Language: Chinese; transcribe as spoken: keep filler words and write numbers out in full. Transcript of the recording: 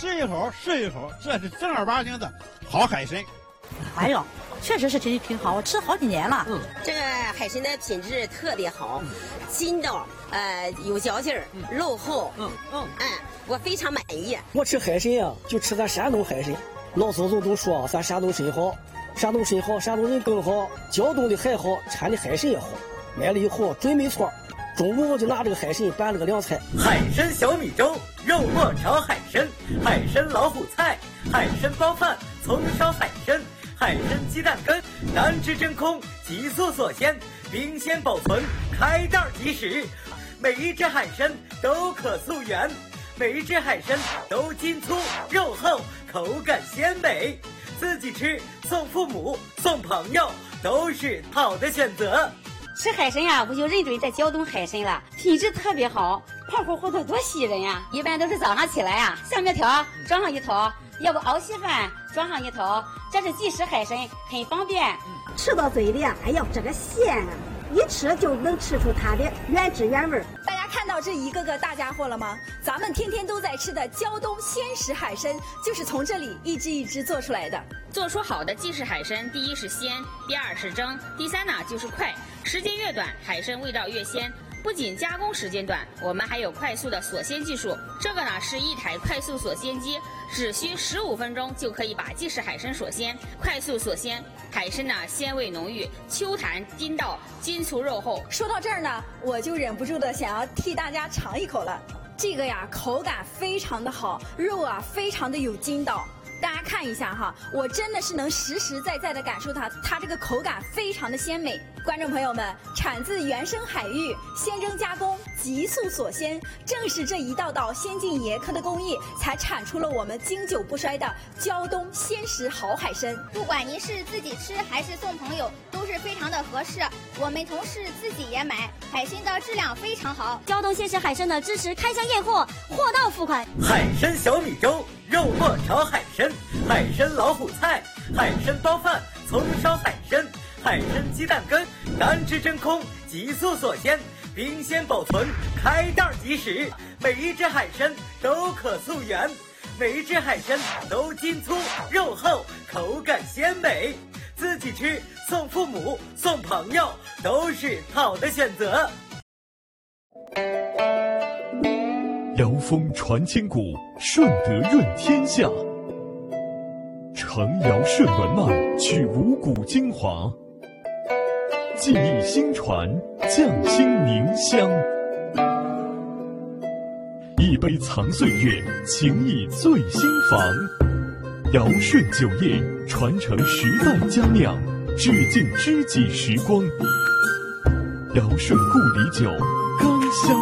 吃一口是一口，这是正儿八经的好海参。 哎呦，确实是挺挺好，我吃好几年了。 嗯，这个海参的品质特别好，筋道，呃，有嚼劲儿，肉厚。嗯嗯嗯，我非常满意。 我吃海参呀、啊，就吃咱山东海参。老祖宗都说咱山东参好，山东参好，山东人更好，胶东的还好，产的海参也好。买了以后准没错，中午我就拿这个海参拌了个凉菜。 海参小米粥，肉末炒海参，海参老虎菜，海参包饭，葱烧海参，海参鸡蛋羹，单汁真空，急速锁鲜，冰鲜保存，开袋即食。每一只海参都可溯源，每一只海参都筋粗肉厚，口感鲜美。自己吃、送父母、送朋友都是好的选择。 吃海参呀，我就认准这胶东海参了，品质特别好，泡乎乎的多吸人呀！一般都是早上起来呀，下面条装上一头，要不熬稀饭装上一头，这是即食海参，很方便。 吃到嘴里啊，哎呀，这个鲜啊，一吃就能吃出它的原汁原味。 大家看到这一个个大家伙了吗？咱们天天都在吃的胶东鲜食海参，就是从这里一只一只做出来的。 做出好的即食海参，第一是鲜，第二是蒸，第三呢就是快。时间越短，海参味道越鲜。不仅加工时间短，我们还有快速的锁鲜技术。这个呢是一台快速锁鲜机，只需十五分钟就可以把即食海参锁鲜。快速锁鲜，海参呢鲜味浓郁，秋弹筋道，筋粗肉厚。 说到这儿呢，我就忍不住的想要替大家尝一口了。这个呀，口感非常的好，肉啊非常的有筋道。大家看一下哈，我真的是能实实在在的感受它，它这个口感非常的鲜美。观众朋友们，产自原生海域，鲜蒸加工，急速锁鲜，正是这一道道先进严苛的工艺，才产出了我们经久不衰的胶东鲜食好海参。 不管您是自己吃还是送朋友，都是非常的合适。我们同事自己也买，海参的质量非常好。 胶东鲜食海参的支持开箱验货，货到付款。 海参小米粥，肉末炒海参，海参老虎菜，海参包饭，葱烧海参，海参鸡蛋羹，单汁真空，急速锁鲜，冰鲜保存，开袋即食。每一只海参都可溯源，每一只海参都筋粗肉厚，口感鲜美。自己吃、送父母、送朋友都是好的选择。 瑶峰传千古，顺德润天下。承尧舜文脉，取五谷精华，技艺新传，匠心凝香。一杯藏岁月，情谊醉心房。尧舜酒业，传承时代佳酿，致敬知己时光。尧舜故里酒，刚香